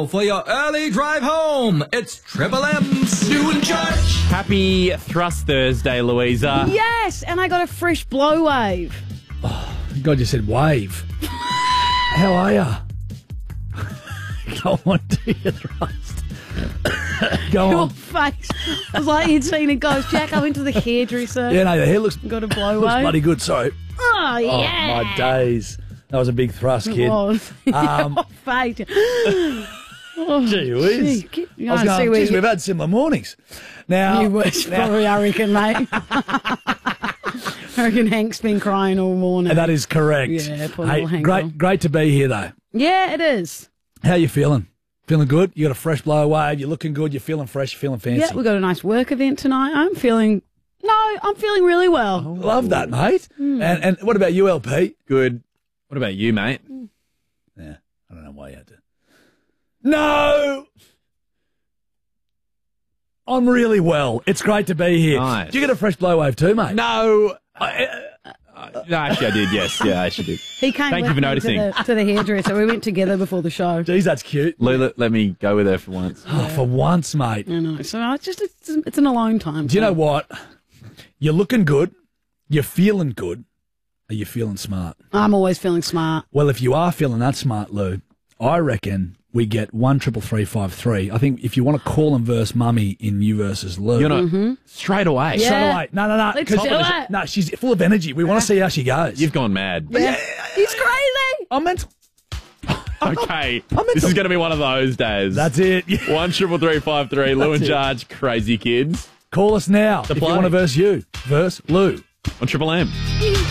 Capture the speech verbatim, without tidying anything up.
now for your early drive home. It's Triple M's Lou and Judge. Happy Thrust Thursday, Louisa. Yes, and I got a fresh blow wave. God, you said wave. How are ya? Go on, do your thrust. Go Your on. face. I was like, you'd seen a ghost. Jack, I went to the hairdresser. Yeah, no, the hair looks, Got a blow looks wave. bloody good. Sorry. Oh, yeah. Oh, my days. That was a big thrust, It kid. was. Um, Your face. Gee whiz. Gee, get- I was I see going, where geez, you- we've had similar mornings. Now, You wish, now- probably, I reckon, mate. I reckon Hank's been crying all morning. that is correct. Yeah, poor hey, little Hank. great, great to be here, though. Yeah, it is. How you feeling? Feeling good? You got a fresh blow wave. You're looking good. You're feeling fresh. You're feeling fancy. Yeah, we got a nice work event tonight. I'm feeling, no, I'm feeling really well. Love that, mate. Hmm. And and what about you, L P? Good. What about you, mate? Yeah, I don't know why you had to. No! I'm really well. It's great to be here. Nice. Did you get a fresh blow wave too, mate? No. Uh, no, actually, I did. Yes, yeah, I actually did. He came Thank you with for me noticing. To the, to the hairdresser. We went together before the show. Geez, that's cute. Lou, let, let me go with her for once. Oh, for once, mate. I know. So it's just, it's, it's an alone time. Do you know what? You're looking good. You're feeling good. Are you feeling smart? I'm always feeling smart. Well, if you are feeling that smart, Lou, I reckon we get one triple three five three. I think if you want to call and verse Mummy in you versus Lou, You're not straight away. Yeah. straight away. No, no, no. Let's 'cause- do it. No, she's full of energy. We want to see how she goes. You've gone mad. Yeah. He's crazy. I'm mental. Okay, I'm this into- is going to be one of those days. That's it. One triple three five three. Lou That's and it. Judge, crazy kids Call us now if you play. want to verse you. Verse Lou. on Triple M.